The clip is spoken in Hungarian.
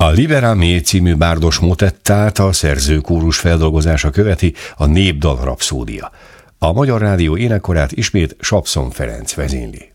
A Libera Me című bárdos motettát a szerzőkórus feldolgozása követi, a népdal rapszódia. A Magyar Rádió énekkorát ismét Sapszon Ferenc vezényli.